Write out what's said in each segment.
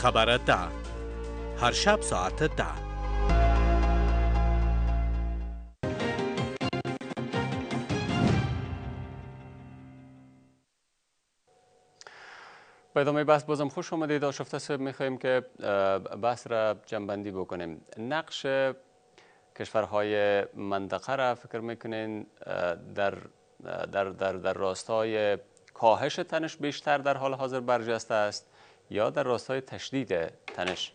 خبر ده هر شب ساعت 10. به ادامه بحث بازم خوش آمدید. آشفته صاحب، میخواهیم که بحث را جنبندی بکنیم. نقش کشورهای منطقه را فکر میکنین در راستای کاهش تنش بیشتر در حال حاضر برجسته است یا در راستای تشدید تنش؟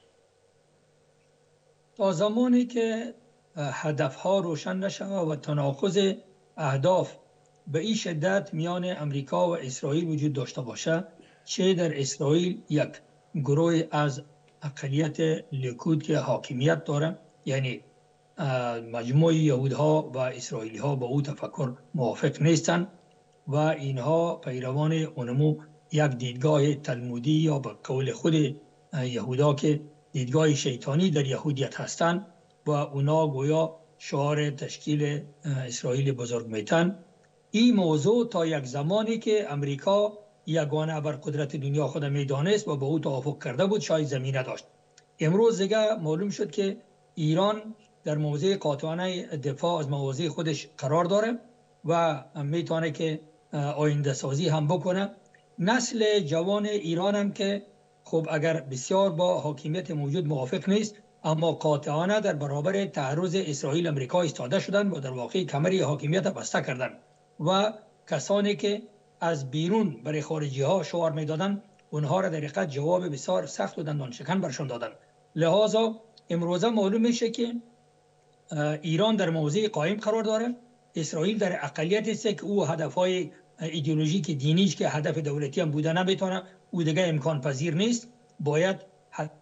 تا زمانی که هدفها روشن نشود و تناقض اهداف به این شدت میان امریکا و اسرائیل وجود داشته باشه، چه در اسرائیل یک گروه از اقلیت لیکود که حاکمیت داره، یعنی مجموع یهودها و اسرائیلی ها با او تفکر موافق نیستند و اینها پیروان اونمو یک دیدگاه تلمودی یا به قول خود یهودا که دیدگاه شیطانی در یهودیت هستند و اونا گویا شعار تشکیل اسرائیل بزرگ میتن. این موضوع تا یک زمانی که امریکا یگانه ابرقدرت دنیا خود میدانست و با او توافق کرده بود شاید زمینه داشت. امروز دیگه معلوم شد که ایران در موضع قاطعانه دفاع از مواضع خودش قرار داره و میتونه که آینده سازی هم بکنه. نسل جوان ایران هم که خب اگر بسیار با حاکمیت موجود موافق نیست، اما قاطعانه در برابر تعرض اسرائیل امریکا ایستاده شدن و در واقع کمر حاکمیت بسته کردن و کسانی که از بیرون برای خارجی ها شعار میدادن اونها را در حقیقت جواب بسیار سخت و دندان شکن برشان دادن. لذا امروزه معلوم میشه که ایران در موضع قائم قرار داره، اسرائیل در اقلیت است که او هدفهای ایدئولوژیک دینیش که هدف دولتی هم بوده نمیتونه، او دیگه امکان پذیر نیست، باید